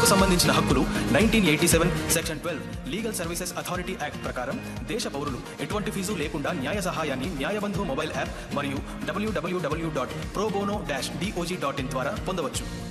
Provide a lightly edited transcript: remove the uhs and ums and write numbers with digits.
వృద్ధులకు సంబంధించిన హక్కులు 1987 section 12 legal services authority act ప్రకారం దేశ పౌరులు ఎటువంటి ఫీజు లేకుండా న్యాయ సహాయాన్ని న్యాయబంధు మొబైల్ యాప్ మరియు www.probono-dog.in ద్వారా పొందవచ్చు.